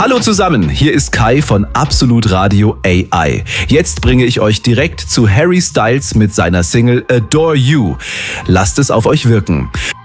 Hallo zusammen, hier ist Kai von Absolut Radio AI. Jetzt bringe ich euch direkt zu Harry Styles mit seiner Single Adore You. Lasst es auf euch wirken.